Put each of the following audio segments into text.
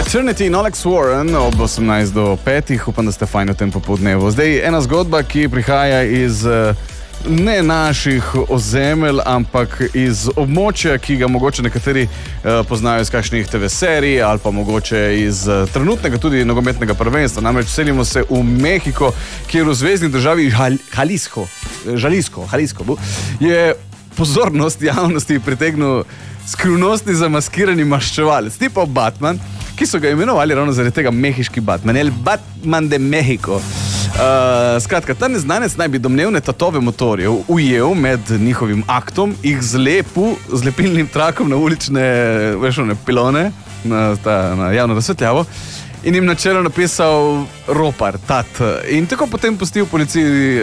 Eternity in Alex Warren ob 18 do 5. Upam, da ste fajn v tem popoldnevu. Zdaj ena zgodba, ki prihaja iz ne naših ozemelj, ampak iz območja, ki ga mogoče nekateri poznajo iz kakšnih TV serij ali pa mogoče iz trenutnega tudi nogometnega prvenstva. Namreč selimo se v Mehiko, kjer v zvezni državi Jalisco je pozornost javnosti pritegnil skrivnostni zamaskirani maščevalec, tipa Batman, ki so ga imenovali ravno zaradi tega mehiški Batman, El Batman de Mexico. Skratka, ta neznanec naj bi domnevne tatove motorjev ujel med njihovim aktom, jih zlepil z lepilnim trakom na ulične pilone, na javno razsvetljavo, in jim na čelo napisal ropar, tat. In tako potem pustil policiji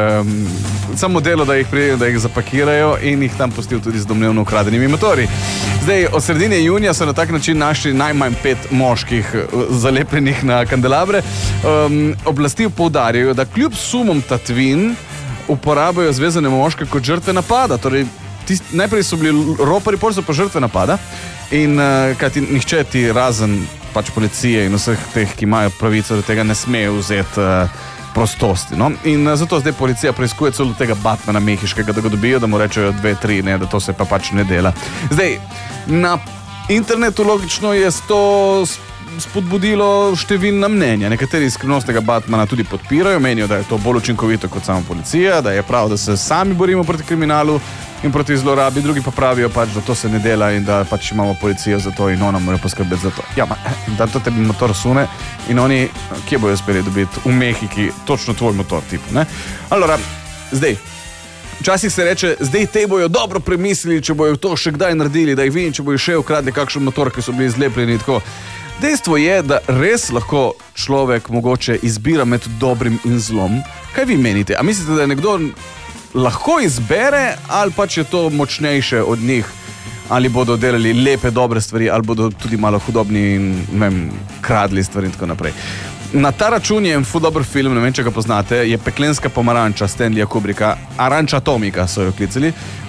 samo delo, da jih prijejo, da jih zapakirajo in jih tam pustil tudi z domnevno ukradenimi motorji. Zdaj, od sredine junija so na tak način našli najmanj 5 moških zalepljenih na kandelabre. Oblasti poudarjajo, da kljub sumom tatvin uporabljajo zvezane moške kot žrtve napada. Torej, najprej so bili ropari, potem so pa žrtve napada. In kajti nihče ti razen pač policije in vseh teh, ki imajo pravico do tega, ne smejo vzeti prostosti. No? In zato zdaj policija preiskuje celo tega Batmana mehiškega, da ga dobijo, da mu rečejo 2, 3, ne, da to se pa pač ne dela. Zdaj, na internetu logično je to spodbudilo številna mnenja. Nekateri skrivnostnega Batmana tudi podpirajo, menijo, da je to bolj učinkovito kot sama policija, da je prav, da se sami borimo proti kriminalu in proti zlorabi, drugi pa pravijo pač, da to se ne dela in da pač imamo policijo za to in ona mora poskrbeti za to. Ja, da to tebi motor sune in oni, kje bojo uspeli dobiti v Mehiki točno tvoj motor tipu, ne? Allora, zdaj, včasih se reče, zdaj te bojo dobro premislili, če bojo to še kdaj naredili, da jih vidim, če bojo še ukradli kakšen motor, ki so bili izlepljeni in tako. Dejstvo je, da res lahko človek mogoče izbira med dobrim in zlom. Kaj vi menite? A mislite, da je nekdo lahko izbere ali pač je to močnejše od njih? Ali bodo delali lepe, dobre stvari, ali bodo tudi malo hudobni in, ne vem, kradli stvari in tako naprej. Na ta račun je en ful dober film, ne vem, če ga poznate, je Peklenska pomaranča Stanleya Kubricka, Arancia Atomica so jo klicali,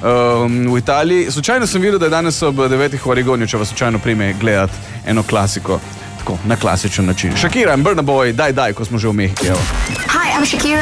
v Italiji. Slučajno sem videl, da je danes ob 9. v Oregonu, če vas slučajno prime gledati eno klasiko, tako, na klasičen način. Shakira in Burna Boy, daj, ko smo že v Mehiki, evo. Hi, I'm Shakira.